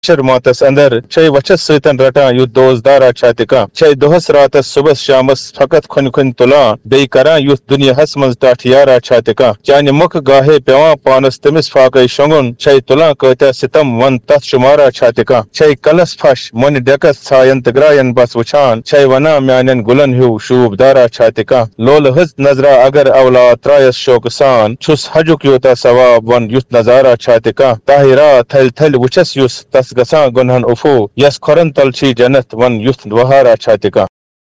मातस अंदर छे वचस सतन रटान युथ दोजदारा छातिका छे दोहस रातस सुबह शामस फकत खुन खुन तुला बे करा युथ दुनियाहस मज टाठियारा छातिका चाने मुख गाहे पेवा पानस तमिस फाके शंगुन छे तुला कहता सितम वन तथ शुमारा छातिका छे कलस फश मन डकस छायन तग्रायन बस वछान छे वना म्यानन गुलन हु शूबदारा छातिका लोल हज नजरा अगर अवला त्रायस शोकसान छुस हजुक योता सवाब वन युथ नजारा छातिका ताहिरा थल थल वचस युस तस गसा गुनहन उफू यस खरन तलची जन्नत वन युथ वहारा छातिका।